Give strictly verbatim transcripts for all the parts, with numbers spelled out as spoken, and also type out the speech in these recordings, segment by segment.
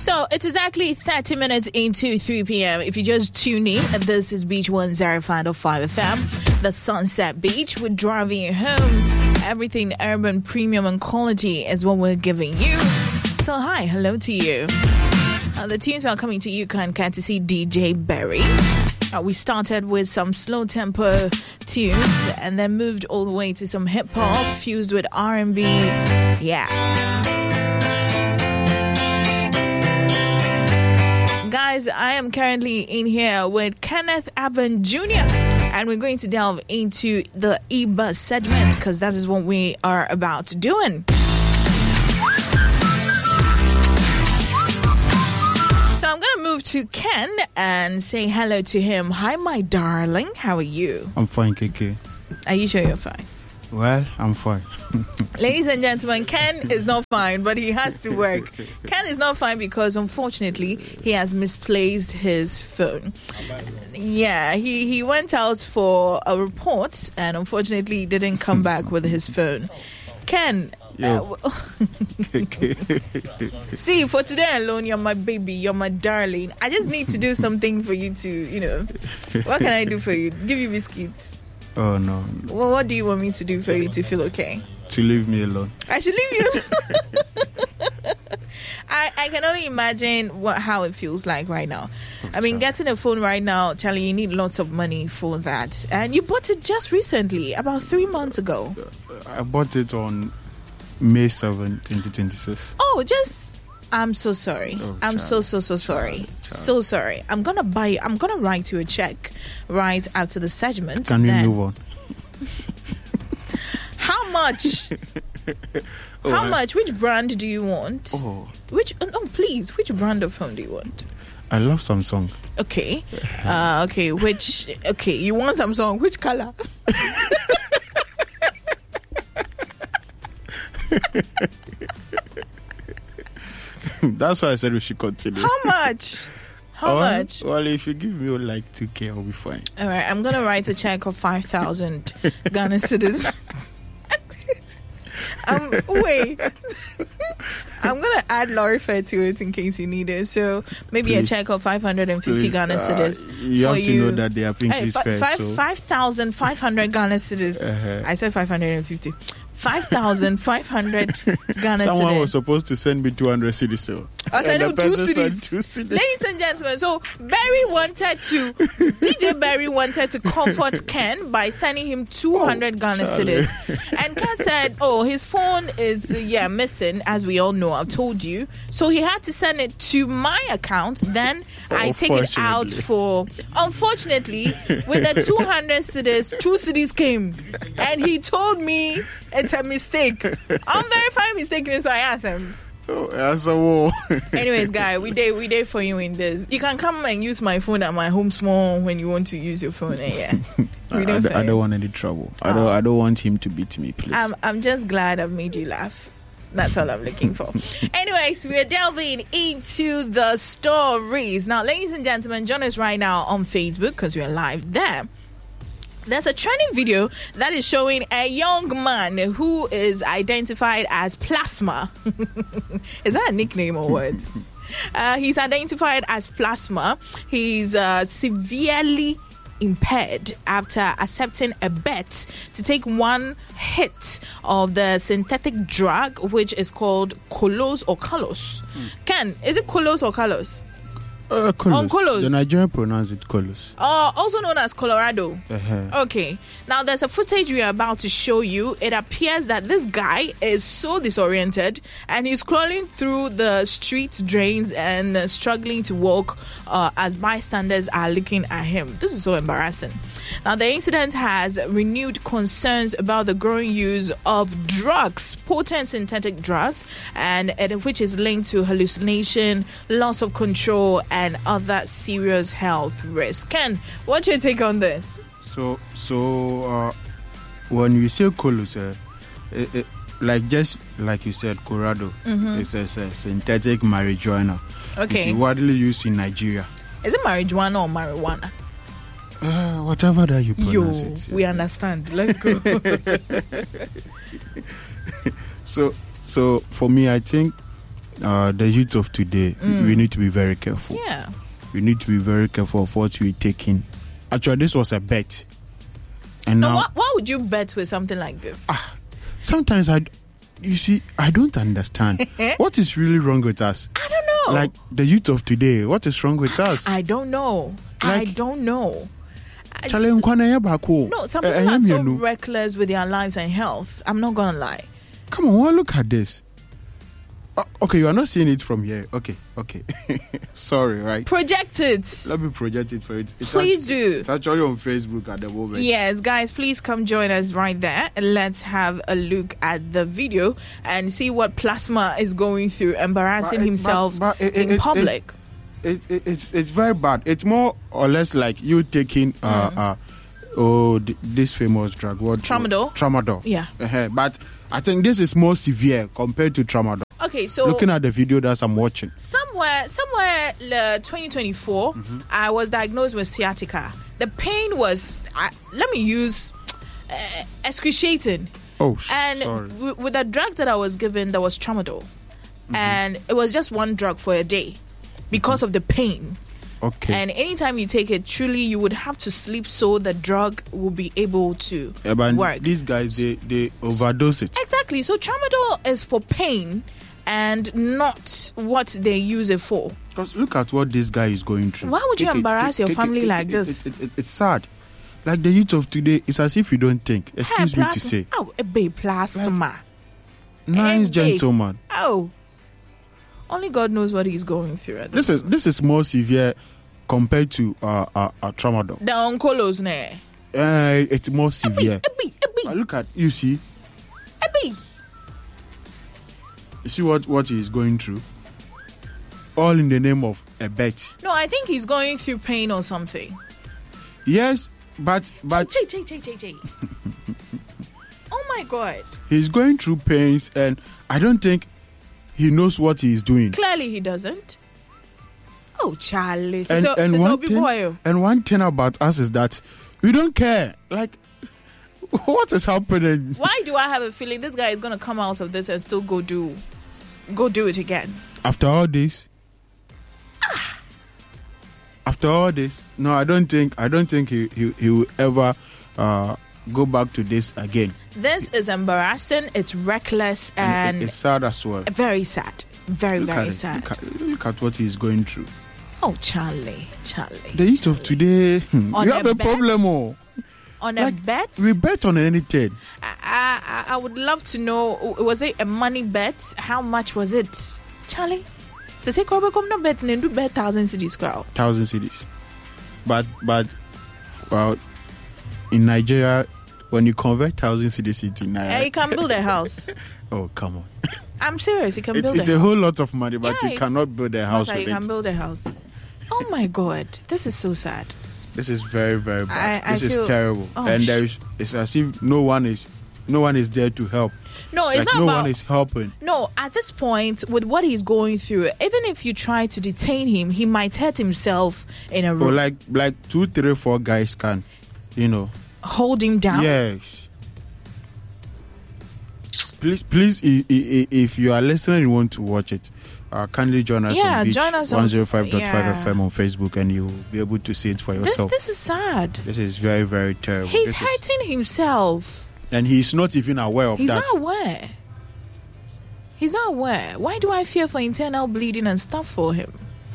So it's exactly thirty minutes into three p.m. If you just tune in, this is Beach one oh five point five F M, the Sunset Beach. We're driving you home. Everything urban, premium, and quality is what we're giving you. So hi, hello to you. Uh, the tunes are coming to you kind courtesy D J Berry. Uh, we started with some slow tempo tunes and then moved all the way to some hip hop fused with R and B. Yeah. Guys, I am currently in here with Kenneth Aben Junior and we're going to delve into the e-bus segment because that is what we are about to doing. So I'm going to move to Ken and say hello to him. Hi, my darling. How are you? I'm fine, K K. Are you sure you're fine? Well, I'm fine. Ladies and gentlemen, Ken is not fine, but he has to work. Ken is not fine because, unfortunately, he has misplaced his phone. Yeah, he, he went out for a report and, unfortunately, he didn't come back with his phone. Ken... Uh, see, for today alone, you're my baby, you're my darling. I just need to do something for you to, you know. What can I do for you? Give you biscuits? Oh, no. Well, what do you want me to do for you to feel okay? To leave me alone. I should leave you alone. I, I can only imagine what how it feels like right now. I'm I mean, sorry. Getting a phone right now, Charlie, you need lots of money for that. And you bought it just recently, about three months ago. I bought it on May seventh, twenty twenty-six. Oh, just... I'm so sorry. Oh, I'm child. so, so, so sorry. Child. Child. So sorry. I'm going to buy... I'm going to write you a check right after the segment. Can we move on? How much? oh, How I... much? Which brand do you want? Oh. Which... Oh, please. Which brand of phone do you want? I love Samsung. Okay. Uh, okay. Which... Okay. You want Samsung. Which color? That's why I said we should continue. How much? How oh, much? Well, if you give me like two K, I'll be fine. All right, I'm going to write a check of five thousand Ghana cedis. um, wait. I'm going to add Lorifair to it in case you need it. So maybe Please. a check of five hundred fifty Please, Ghana cedis. Uh, you for have to you. know that they are paying hey, fair. Five, so. five thousand five hundred Ghana cedis. Uh-huh. I said five hundred fifty. five thousand five hundred Ghana Someone cedis. was supposed to send me two hundred cedis. So. I said, no, two cedis. Ladies and gentlemen, so Barry wanted to, D J Barry wanted to comfort Ken by sending him two hundred oh, Ghana cedis. And Ken said, oh, his phone is, yeah, missing, as we all know, I've told you. So he had to send it to my account. Then I take it out for, unfortunately, with the two hundred cedis, two cedis came. And he told me it's a mistake. Unverified mistake, so I asked him. Oh, that's a war. Anyways, guy, we did we did for you in this. You can come and use my phone at my home small when you want to use your phone. And yeah, I, I, I don't want any trouble. Oh. I don't. I don't want him to beat me, please. I'm I'm just glad I've made you laugh. That's all I'm looking for. Anyways, we're delving into the stories now, ladies and gentlemen. Join us right now on Facebook because we're live there. There's a trending video that is showing a young man who is identified as Plasma. Is that a nickname or words? Uh, he's identified as Plasma. He's uh, severely impaired after accepting a bet to take one hit of the synthetic drug, which is called Kolos or Kalos. Mm. Ken, is it Kolos or Kalos? Uh, Kolos. The Nigerian pronounce it Kolos. Uh, also known as Colorado. Uh-huh. Okay. Now, there's a footage we are about to show you. It appears that this guy is so disoriented and he's crawling through the street drains and uh, struggling to walk uh, as bystanders are looking at him. This is so embarrassing. Now, the incident has renewed concerns about the growing use of drugs, potent synthetic drugs, and uh, which is linked to hallucination, loss of control, and other serious health risks. Ken, what's your take on this? So, so uh, when we say Kolos, uh, it, it, like just like you said, Colorado, mm-hmm. it's, a, it's a synthetic marijuana. Okay. It's widely used in Nigeria. Is it marijuana or marijuana? Uh, whatever that you pronounce Yo, it. We understand. Let's go. so, so for me, I think uh, the youth of today, Mm. we need to be very careful. Yeah. We need to be very careful of what we're taking. Actually, this was a bet. And Now, now, why, why would you bet with something like this? ah, sometimes I, you see, I don't understand. What is really wrong with us? I don't know. Like the youth of today, what is wrong with us? I don't know. I Like- don't know. I- Chale nkwana ya bako. No, some Eh, people eh, are so yemienu. reckless with their lives and health. I'm not gonna lie. Come on, well, look at this. Uh, okay, you are not seeing it from here. Okay, okay. Sorry, right? Project it. Let me project it for it. It's Please actually, do. It's actually on Facebook at the moment. Yes, guys, please come join us right there. Let's have a look at the video and see what Plasma is going through, embarrassing But it- himself but- but it- in it- it- public. It, it, it's it's very bad. It's more or less like you taking uh, uh oh th- this famous drug, what Tramadol? Tramadol. Yeah. Uh-huh. But I think this is more severe compared to Tramadol. Okay, so Looking at the video that I'm watching, somewhere somewhere uh, twenty twenty-four, Mm-hmm. I was diagnosed with sciatica. The pain was, uh, let me use uh, excruciating. oh sh- And sorry, w- with the drug that I was given, there was tramadol. Mm-hmm. And it was just one drug for a day because of the pain. okay. And anytime you take it, truly you would have to sleep so the drug will be able to Yeah, but work. these guys they they overdose it. Exactly. So tramadol is for pain and not what they use it for. Because look at what this guy is going through. Why would you It- it- embarrass it- your it- family it- like it- this? It, it, it, it's sad. Like the youth of today, it's as if you don't think. Excuse Hey, me to say, Oh, a babe plasma. nice big. gentleman. Oh. Only God knows what he's going through. At This is this is more severe compared to uh, uh, uh Tramadol. the oncolos ne. Uh, it's more severe. Ebi, ebi, Uh, look at you see, ebi. you see what what he is going through. All in the name of a bet. No, I think he's going through pain or something. Yes, but but Tay, tay, tay, tay, tay. Oh my God. he's going through pains, and I don't think he knows what he is doing. Clearly he doesn't. Oh, Charlie. And, so, and, so, one so thing, boy. and one thing about us is that we don't care. Like, what is happening? Why do I have a feeling this guy is going to come out of this and still go do go do it again? After all this, after all this, no, I don't think I don't think he he, he will ever uh, go back to this again. This is embarrassing. It's reckless And and, it- it's sad as well. very sad. Very, Look at very it. sad. Look at, look at what he's going through. Oh, Charlie. Charlie. The youth of today, hmm, On we a have a bet? problem. Oh, On a like, bet? we bet on anything. I, I, I would love to know, was it a money bet? How much was it? Charlie? So say come no bet and do bet thousand cities crowd. Thousand cities, but but well, in Nigeria, when you convert thousand cities into naira, Yeah, you can build a house. oh come on, I'm serious, you can it, build it's a a house. whole lot of money, but Yeah, you you- cannot build a house Masa, with you can it. build a house. Oh my God, this is so sad. This is very very bad. I- I this is feel- terrible, oh, and sh- there is it's as if no one is no one is there to help. No, it's like not no about. one is helping. No, at this point, with what he's going through, even if you try to detain him, he might hurt himself in a Or room. like like two, three, four guys can, you know. Hold him down. Yes. Please, please, i- i- i- if you are listening and want to watch it, uh, kindly join us Yeah, on Beach join us on- one oh five point five yeah. F M on Facebook, and you will be able to see it for This yourself. this is sad. This is very, very terrible. He's This is- hurting himself. and he's not even aware of He's that. not aware. He's not aware. Why do I fear for internal bleeding and stuff for him?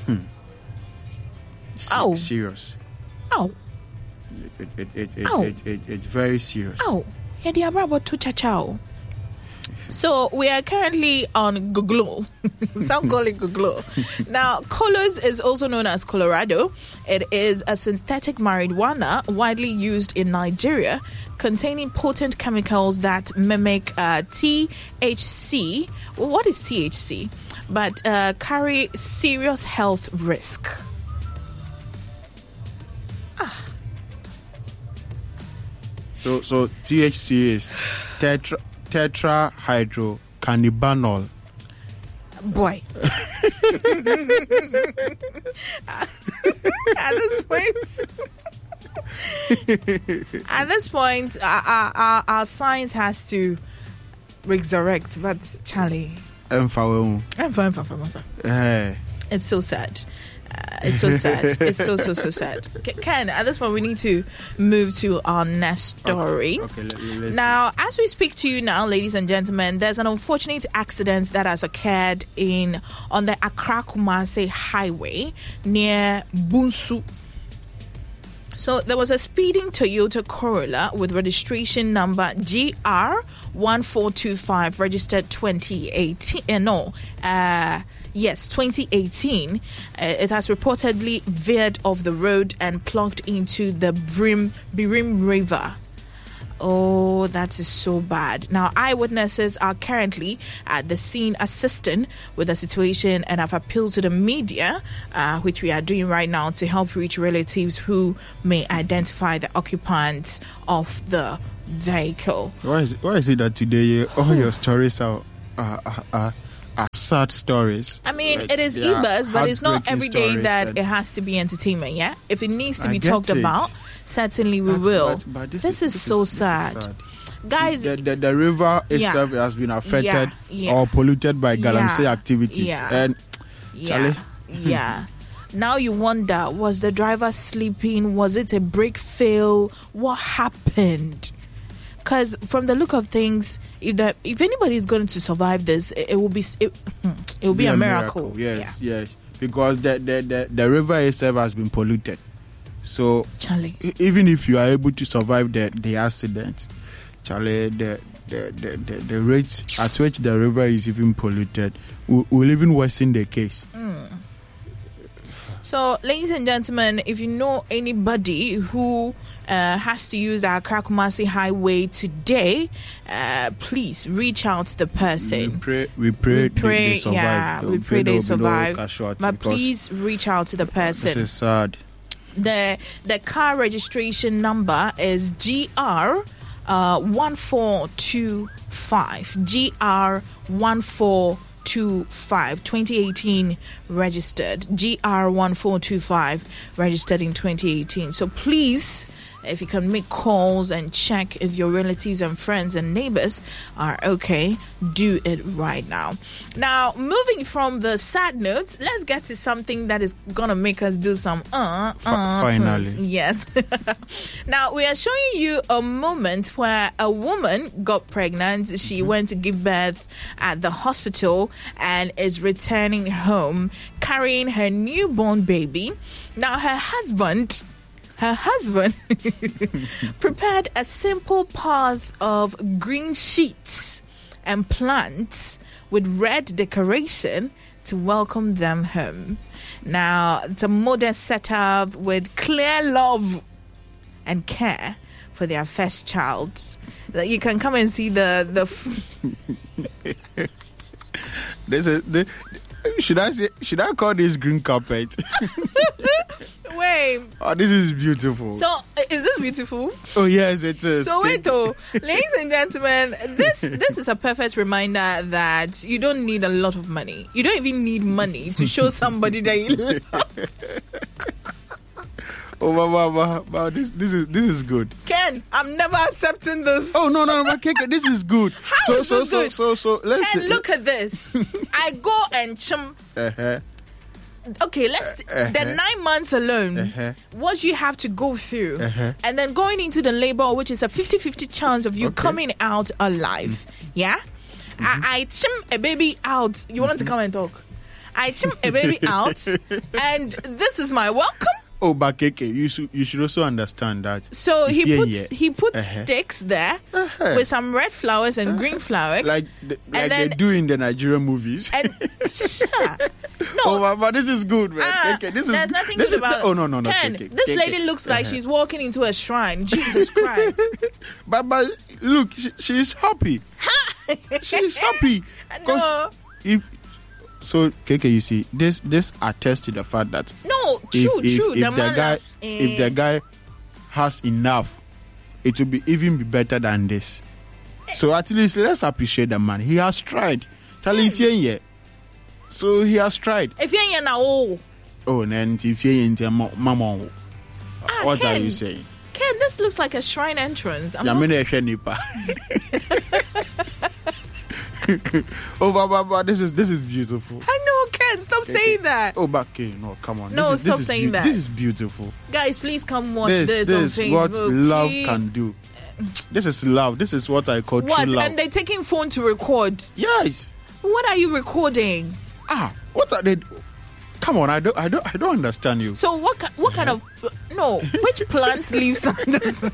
Se- Ow. Serious. Oh, It, it, it, it, Ow. it, it, it's very serious. oh. Yeah, the Abrabo to chachao. So we are currently on Google. Some call it Google. Now, Colos is also known as Colorado. It is a synthetic marijuana widely used in Nigeria, containing potent chemicals that mimic uh, T H C. Well, what is T H C? But uh, carry serious health risk. So, so T H C is tetra tetrahydrocannabinol. Boy. At this point, at this point, our, our, our, our science has to resurrect. But Charlie, Emfa Emfa emfa famasa. Eh. It's so sad. Uh, it's so sad. It's so so so sad. Ken, at this point we need to move to our next story. Okay, okay let, now, as we speak to you now, ladies and gentlemen, there's an unfortunate accident that has occurred in on the Accra Kumasi highway near Bunsu. So there was a speeding Toyota Corolla with registration number G R one four two five, registered twenty eighteen. Uh, no, uh, yes, twenty eighteen. Uh, it has reportedly veered off the road and plugged into the Brim Birim River. Oh, that is so bad. Now, eyewitnesses are currently at the scene assisting with the situation and have appealed to the media, uh, which we are doing right now, to help reach relatives who may identify the occupants of the vehicle. Why is it, why is it that today all your stories are, are, are, are sad stories? I mean, like, it is Ebers, but it's not every day that it has to be entertainment, yeah? If it needs to I be talked it. about, certainly we That's, will. But, but this, this, is, is so this sad. Is sad. Guys, See, the, the, the river itself yeah, has been affected yeah, yeah, or polluted by galamsey yeah, activities. Yeah, and yeah, Charlie? yeah. Now you wonder, was the driver sleeping? Was it a brake fail? What happened? Because from the look of things, if the if anybody is going to survive this, it, it will be it, it will be, be a, a miracle. miracle. Yes, yeah. yes, because the, the the the river itself has been polluted. So, Charlie, even if you are able to survive the, the accident, Charlie, the the, the, the the rate at which the river is even polluted will, will even worsen the case. Mm. So, ladies and gentlemen, if you know anybody who uh, has to use our Accra Kumasi highway today, uh, please reach out to the person. We pray, we pray, we pray they, they survive. Yeah, They'll we pray they survive. No but please reach out to the person. This is sad. The the car registration number is G R uh, one four two five. G R one four two five. twenty eighteen registered. G R one four two five registered in twenty eighteen. So please, if you can make calls and check if your relatives and friends and neighbors are okay, do it right now. Now, moving from the sad notes, let's get to something that is going to make us do some uh, F- uh finally. Yes. Now, we are showing you a moment where a woman got pregnant. She mm-hmm. went to give birth at the hospital and is returning home carrying her newborn baby. Now, her husband... Her husband prepared a simple path of green sheets and plants with red decoration to welcome them home. Now, it's a modest setup with clear love and care for their first child. That you can come and see the the. F- this is the. Should I say? Should I call this green carpet? Wait. Oh, this is beautiful. So, is this beautiful? Oh yes, it is. So wait, though, ladies and gentlemen, this this is a perfect reminder that you don't need a lot of money. You don't even need money to show somebody that you love. Oh, wow, wow, wow, this this is this is good. Ken, I'm never accepting this. Oh no, no, no, Keke, this is good. How so, is so, this so, good? so, so, so, let's. Ken, say, look at this. I go and chum. Uh-huh. Okay, let's. Uh-huh. The nine months alone, uh-huh. what you have to go through, uh-huh. and then going into the labor, which is a fifty-fifty chance of you okay. coming out alive. Mm-hmm. Yeah, mm-hmm. I, I chim a baby out. You want mm-hmm. to come and talk? I chim a baby out, and this is my welcome. Oh, but Keke, you should you should also understand that. So he yeah, puts yeah. he puts uh-huh. sticks there uh-huh. with some red flowers and uh-huh. green flowers, like the, like and then, they do in the Nigerian movies. And sure. No, oh, but, but this is good, man. Uh, Keke, this there's is nothing this good is about. The, oh no no no. Ken, Keke, this Keke. lady looks like uh-huh. she's walking into a shrine. Jesus Christ! but but look, she, she's happy. She's happy. No. If so, Keke, you see, this this attests to the fact that no, true, if, true. If, the, if the guy, loves, eh. if the guy has enough, it will be even be better than this. So at least let's appreciate the man. He has tried. Tell him if you're so he has tried. If you're now, oh, oh, and if you're into mama, ah, what Ken, are you saying? Ken, this looks like a shrine entrance. I'm yeah, not... I mean, Oh, but, but, but this is this is beautiful. I know, Ken. Stop Okay, saying okay. that. Oh, but okay, no, come on. No, this is, stop this is saying beau- that. This is beautiful. Guys, please come watch This, this, this on is what Facebook. love please. can do. This is love. This is what I call What? true love. And they're taking phone to record. Yes. What are you recording? Ah, what are they? Come on, I don't, I don't, I don't understand you. So what? ki- What kind of? No, which plant leaves? Is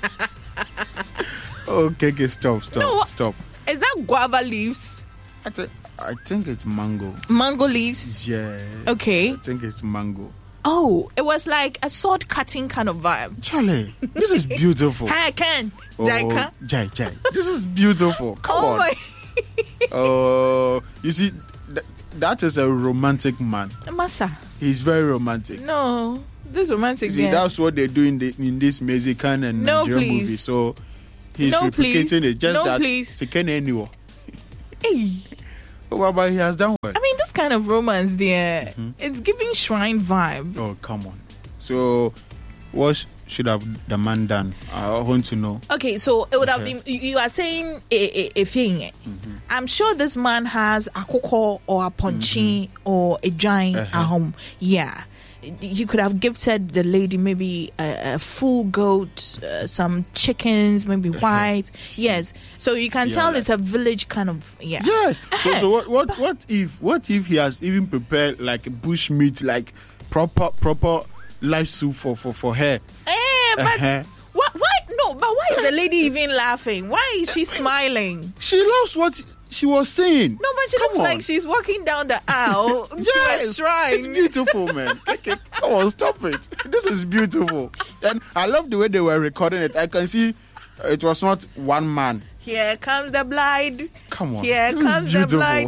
Okay, okay, stop, stop, No, what- stop. that guava leaves? I, th- I think it's mango. Mango leaves? Yeah. Okay. I think it's mango. Oh, it was like a sword cutting kind of vibe. Charlie, this is beautiful. Hi, Ken. Oh, Jaika. Jai, Jai. This is beautiful. Come Oh on. my. Oh, you see, th- that is a romantic man. Massa. He's very romantic. No, this romantic You see, girl. that's what they do in, the, in this Mexican and No, Nigerian please. movie. So he's No, replicating please. it. Just No, that please. second annual. Hey. Oh, but- but he has done well. I mean, this kind of romance there, Mm-hmm. it's giving shrine vibe. Oh, come on. So, what sh- should have the man done? I want to know. Okay, so it would have Okay. been. You you are saying a, a, a thing. Mm-hmm. I'm sure this man has a koko or a ponchi or a giant Uh-huh. at home. Yeah. You could have gifted the lady maybe a, a full goat, uh, some chickens, maybe white. Yes. So you can See tell all that. it's a village kind of. Yeah. Yes. So, Uh-huh. so what, what, what if, what if he has even prepared like bush meat, like proper, proper live soup for, for, for her? Eh, but Uh-huh. what? Why? No, but why is the lady even laughing? Why is she smiling? She loves what she was saying. No, but she Come looks on. like she's walking down the aisle to a Yes, shrine. it's beautiful, man. Okay, come on, stop it. This is beautiful. And I love the way they were recording it. I can see it was not one man. Here comes the bride. Come on. Here this comes is the beautiful. bride.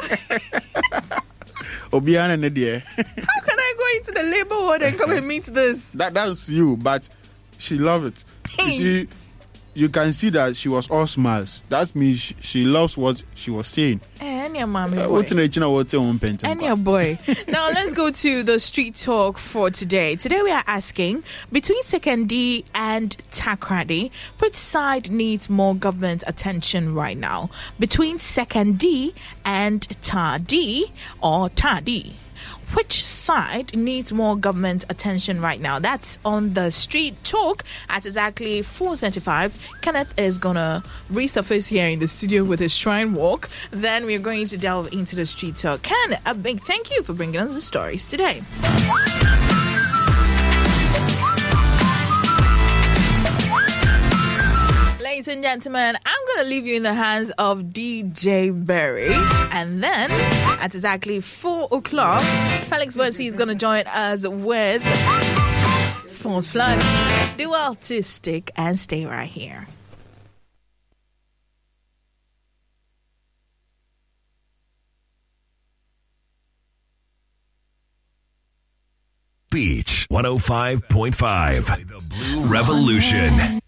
Obiana Nedie. How can I go into the labor ward and come and meet this? That that's you, but she loved it. You Hey. see, you can see that she was all smiles. That means she, she loves what she was saying. Eh, Any mommy Uh, boy. what's in the China, what's in the Any boy. Now let's go to the street talk for today. Today we are asking, between Sekondi and Takoradi, which side needs more government attention right now? Between Sekondi and Tadi or Tadi? Which side needs more government attention right now? That's on the street talk at exactly four thirty-five. Kenneth is going to resurface here in the studio with his shrine walk. Then we're going to delve into the street talk. Ken, a big thank you for bringing us the stories today. Ladies and gentlemen, I'm going to leave you in the hands of D J Berry. And then at exactly four o'clock, Felix Bercy is going to join us with Sports Flush. Do well to stick and stay right here. Beach one oh five point five. The Blue Revolution.